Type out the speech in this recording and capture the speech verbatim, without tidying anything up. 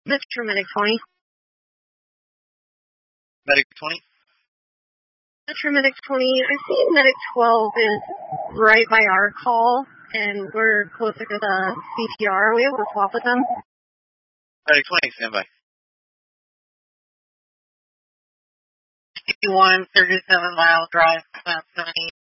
This is Medic twenty. Medic twenty? This is Medic twenty. I see Medic twelve is right by our call, and we're closer to the C P R. Are we able to swap with them? Medic twenty, stand by. one thirty-seven mile drive, seventy.